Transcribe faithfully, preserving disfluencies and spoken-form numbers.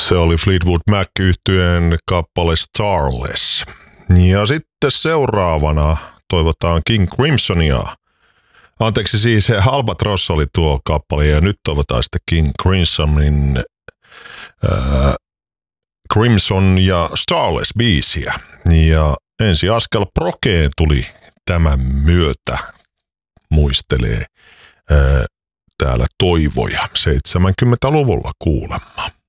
Se oli Fleetwood Mac -yhtyeen kappale Starless. Ja sitten seuraavana toivotaan King Crimsonia. Anteeksi, siis Albatross oli tuo kappale ja nyt toivotaan sitten King Crimsonin äh, Crimson ja Starless biisiä. Ja ensi askel Prokeen tuli tämän myötä, muistelee äh, täällä toivoja seitsemänkymmentäluvulla kuulemma.